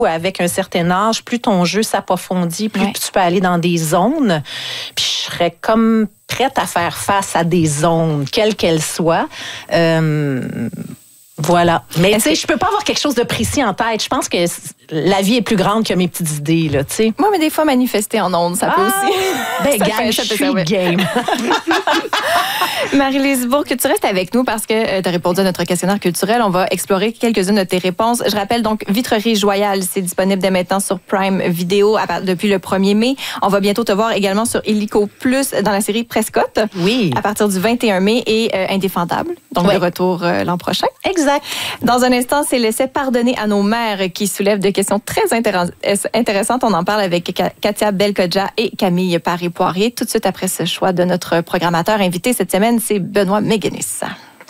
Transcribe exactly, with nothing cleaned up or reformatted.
avec un certain âge, plus ton jeu s'approfondit, plus ouais. tu peux aller dans des zones. Puis je serais comme prête à faire face à des zones, quelles qu'elles soient. Euh, voilà. Mais tu sais, je peux pas avoir quelque chose de précis en tête. Je pense que la vie est plus grande que mes petites idées, là, tu sais. Moi, mais des fois, manifester en ondes, ça ah, peut aussi. Ben, ça game, je suis game. Marie-Lise Bourque, tu restes avec nous parce que tu as répondu à notre questionnaire culturel. On va explorer quelques-unes de tes réponses. Je rappelle donc Vitrerie Joyal, c'est disponible dès maintenant sur Prime Video depuis le premier mai. On va bientôt te voir également sur Illico Plus dans la série Prescott. Oui. À partir du vingt et un mai et euh, Indéfendable, donc ouais. de retour euh, l'an prochain. Exact. Dans un instant, c'est Laissez pardonner à nos mères qui soulève de questions très intéressantes. On en parle avec Katia Belkodja et Camille Paré-Poirier. Tout de suite après ce choix de notre programmateur invité cette semaine, c'est Benoît Méguénis.